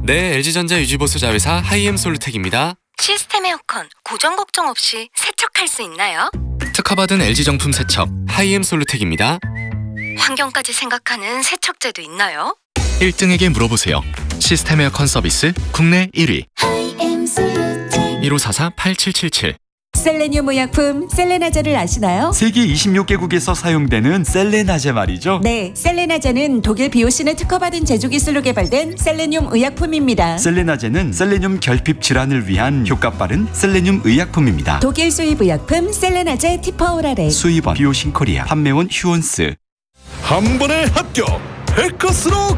네, LG전자 유지보수 자회사 하이엠 솔루텍입니다. 시스템 에어컨 고장 걱정 없이 세척할 수 있나요? 특허받은 LG 정품 세척 하이엠 솔루텍입니다. 환경까지 생각하는 세척제도 있나요? 1등에게 물어보세요. 시스템 에어컨 서비스 국내 1위 1544-8777. 셀레늄 의약품 셀레나제를 아시나요? 세계 26개국에서 사용되는 셀레나제 말이죠. 네, 셀레나제는 독일 비오신을 특허받은 제조 기술로 개발된 셀레늄 의약품입니다. 셀레나제는 셀레늄 결핍 질환을 위한 효과 빠른 셀레늄 의약품입니다. 독일 수입 의약품 셀레나제 티퍼오라레. 수입원 비오신 코리아, 판매원 휴온스. 한 번에 합격! 백커스로